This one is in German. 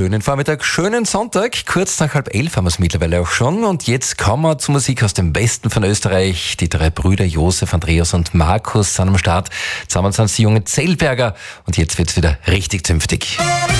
Schönen Vormittag, schönen Sonntag. Kurz nach 10:30 haben wir es mittlerweile auch schon. Und jetzt kommen wir zur Musik aus dem Westen von Österreich. Die drei Brüder Josef, Andreas und Markus sind am Start. Zusammen sind sie junge Zellberger. Und jetzt wird's wieder richtig zünftig.